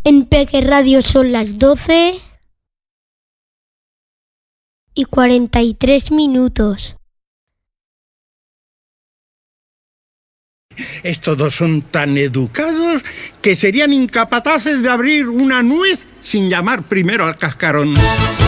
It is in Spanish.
En Peque Radio son las 12:43. Estos dos son tan educados que serían incapaces de abrir una nuez sin llamar primero al cascarón.